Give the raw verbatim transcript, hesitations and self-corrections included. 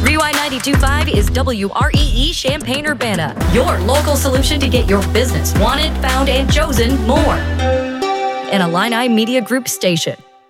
Rewind ninety-two point five is W R E E Champaign-Urbana, your local solution to get your business wanted, found, and chosen more. An Illini Media Group station.